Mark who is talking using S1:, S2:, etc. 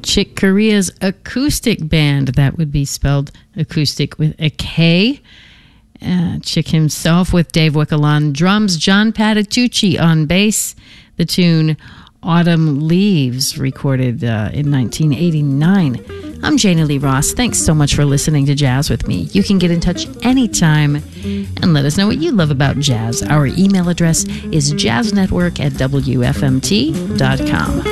S1: Chick Corea's acoustic band. That would be spelled acoustic with a K. Chick himself with Dave Wickel on drums, John Patitucci on bass. The tune Autumn Leaves, recorded in 1989. I'm Janie Lee Ross. Thanks so much for listening to Jazz with me. You can get in touch anytime and let us know what you love about jazz. Our email address is jazznetwork@wfmt.com.